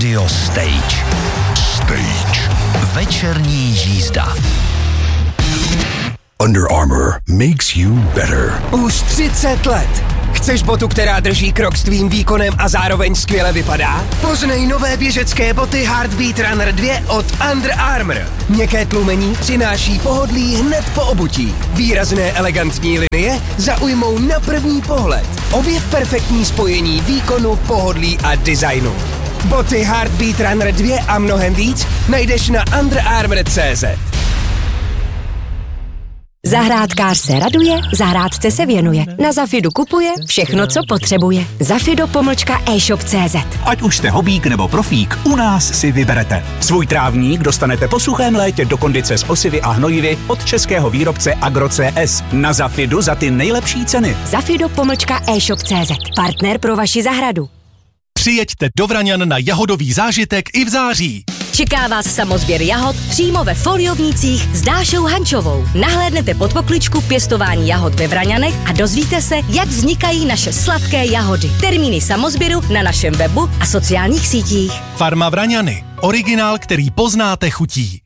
Radio Stage. Stage. Večerní jízda. Under Armour makes you better. Už 30 let. Chceš botu, která drží krok s tvým výkonem a zároveň skvěle vypadá? Poznej nové běžecké boty Heartbeat Runner 2 od Under Armour. Měkké tlumení přináší pohodlí hned po obutí. Výrazné elegantní linie zaujmou na první pohled. Objev perfektní spojení výkonu, pohodlí a designu. Boty Heartbeat Runner 2 a mnohem víc najdeš na underarmour.cz. Zahrádkář se raduje, zahrádce se věnuje. Na Zafidu kupuje všechno, co potřebuje. Zafido-e-shop.cz. Ať už jste hobík nebo profík, u nás si vyberete. Svůj trávník dostanete po suchém létě do kondice s osivy a hnojivy od českého výrobce Agro-CS. Na Zafidu za ty nejlepší ceny. Zafido-e-shop.cz. Partner pro vaši zahradu. Přijeďte do Vraňan na jahodový zážitek i v září. Čeká vás samozběr jahod přímo ve Foliovnících s Dášou Hančovou. Nahlédnete pod pokličku pěstování jahod ve Vraňanech a dozvíte se, jak vznikají naše sladké jahody. Termíny samozběru na našem webu a sociálních sítích. Farma Vraňany. Originál, který poznáte chutí.